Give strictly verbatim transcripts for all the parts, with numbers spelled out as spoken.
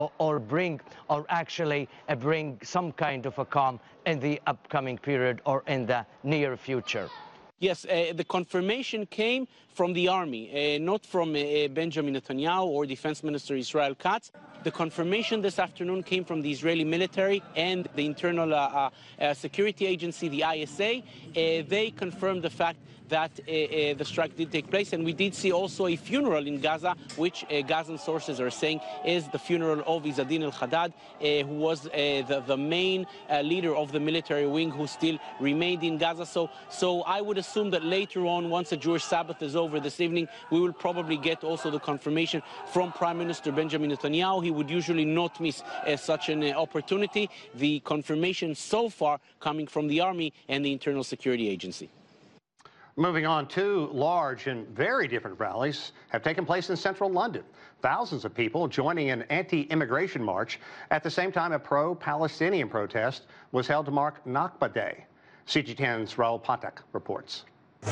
or, or bring, or actually uh, bring some kind of a calm in the upcoming period or in the near future? Yes, uh, the confirmation came from the army, uh, not from uh, Benjamin Netanyahu or Defense Minister Israel Katz. The confirmation this afternoon came from the Israeli military and the Internal uh, uh, uh, Security Agency, the I S A. Uh, they confirmed the fact that uh, uh, the strike did take place, and we did see also a funeral in Gaza, which uh, Gazan sources are saying is the funeral of Izzadin al-Haddad, uh, who was uh, the, the main uh, leader of the military wing who still remained in Gaza. So, so I would assume that later on, once the Jewish Sabbath is over this evening, we will probably get also the confirmation from Prime Minister Benjamin Netanyahu. He would usually not miss uh, such an uh, opportunity. The confirmation so far coming from the Army and the Internal Security Agency. Moving on, two large and very different rallies have taken place in central London. Thousands of people joining an anti-immigration march. At the same time, a pro-Palestinian protest was held to mark Nakba Day. C G ten's Rahul Pathak reports.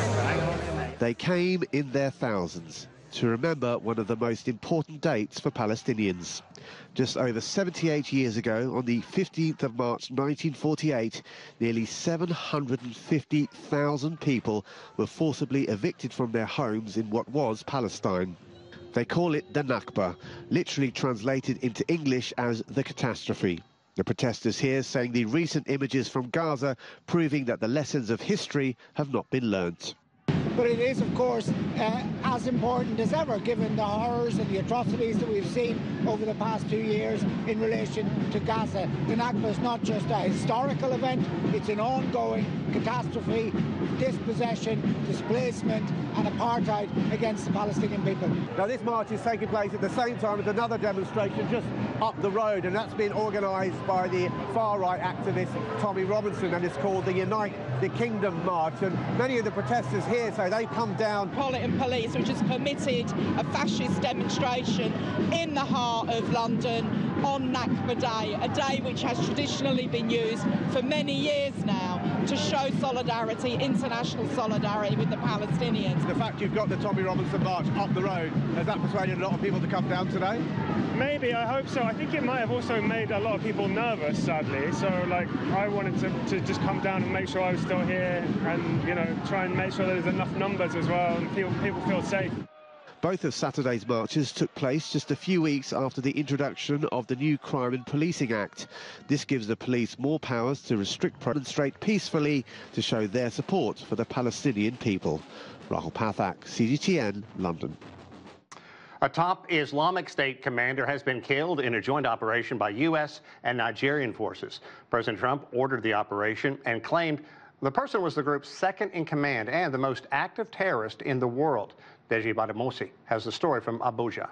They came in their thousands to remember one of the most important dates for Palestinians. Just over seventy-eight years ago, on the fifteenth of March nineteen forty-eight, nearly seven hundred fifty thousand people were forcibly evicted from their homes in what was Palestine. They call it the Nakba, literally translated into English as the catastrophe. The protesters here saying the recent images from Gaza proving that the lessons of history have not been learnt. But it is, of course, uh, as important as ever, given the horrors and the atrocities that we've seen over the past two years in relation to Gaza. The Nakba is not just a historical event, it's an ongoing catastrophe, dispossession, displacement and apartheid against the Palestinian people. Now, this march is taking place at the same time as another demonstration just up the road, and that's been organised by the far-right activist Tommy Robinson, and it's called the Unite the Kingdom March. And many of the protesters here say they've come down. Metropolitan Police, which has permitted a fascist demonstration in the heart of London on Nakba Day, a day which has traditionally been used for many years now to show solidarity, international solidarity with the Palestinians. The fact you've got the Tommy Robinson March up the road, has that persuaded a lot of people to come down today? Maybe, I hope so. I think it might have also made a lot of people nervous, sadly. So, like, I wanted to, to just come down and make sure I was still here and, you know, try and make sure there's enough numbers as well and people, people feel safe. Both of Saturday's marches took place just a few weeks after the introduction of the new Crime and Policing Act. This gives the police more powers to restrict, demonstrate peacefully to show their support for the Palestinian people. Rahul Pathak, C G T N, London. A top Islamic State commander has been killed in a joint operation by U S and Nigerian forces. President Trump ordered the operation and claimed the person was the group's second in command and the most active terrorist in the world. Deji Badamosi has the story from Abuja.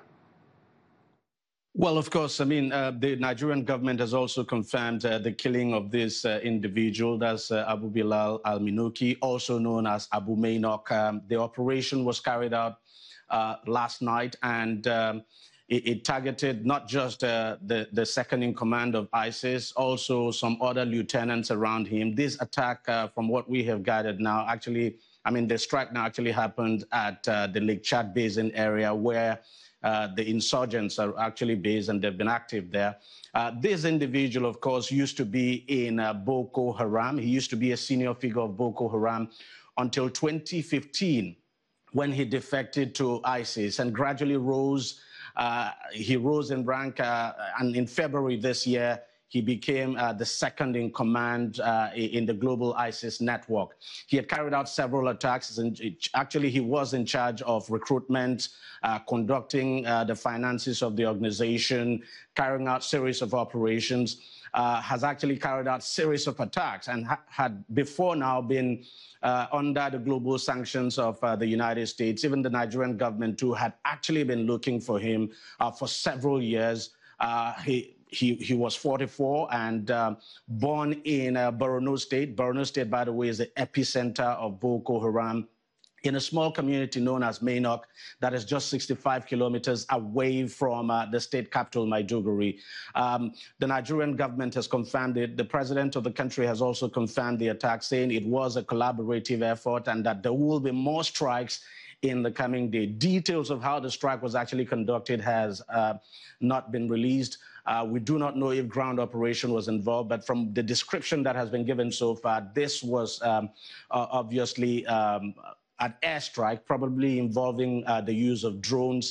Well, of course, I mean, uh, the Nigerian government has also confirmed uh, the killing of this uh, individual, that's uh, Abu Bilal al-Minuki, also known as Abu Mainok. Um, the operation was carried out uh, last night, and um, it, it targeted not just uh, the, the second in command of ISIS, also some other lieutenants around him. This attack, uh, from what we have gathered now, actually, I mean, the strike now actually happened at uh, the Lake Chad Basin area where uh, the insurgents are actually based and they've been active there. Uh, this individual, of course, used to be in uh, Boko Haram. He used to be a senior figure of Boko Haram until twenty fifteen when he defected to ISIS and gradually rose. Uh, he rose in rank uh, and in February this year, he became uh, the second in command uh, in the global ISIS network. He had carried out several attacks, and actually he was in charge of recruitment, uh, conducting uh, the finances of the organization, carrying out series of operations, uh, has actually carried out series of attacks, and ha had before now been uh, under the global sanctions of uh, the United States. Even the Nigerian government too had actually been looking for him uh, for several years. Uh, he, He, he was forty-four and uh, born in uh, Borno State. Borno State, by the way, is the epicenter of Boko Haram in a small community known as Mainok that is just sixty-five kilometers away from uh, the state capital, Maiduguri. Um, the Nigerian government has confirmed it. The president of the country has also confirmed the attack, saying it was a collaborative effort and that there will be more strikes in the coming day. Details of how the strike was actually conducted has uh, not been released. Uh, we do not know if ground operation was involved, but from the description that has been given so far, this was um, uh, obviously um, an airstrike, probably involving uh, the use of drones